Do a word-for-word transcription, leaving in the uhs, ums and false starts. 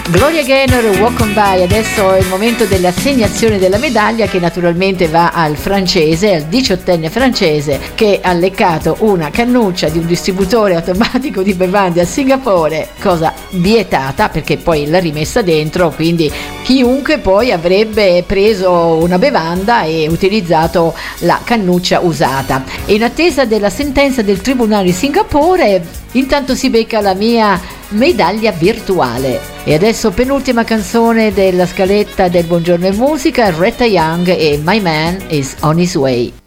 Gloria Gaynor, Walk On By. Adesso è il momento dell'assegnazione della medaglia, che naturalmente va al francese, al diciottenne francese che ha leccato una cannuccia di un distributore automatico di bevande a Singapore, cosa vietata perché poi l'ha rimessa dentro, quindi chiunque poi avrebbe preso una bevanda e utilizzato la cannuccia usata. E in attesa della sentenza del Tribunale di Singapore, intanto si becca la mia medaglia virtuale. E adesso penultima canzone della scaletta del Buongiorno e Musica, Retta Young e My Man Is On His Way.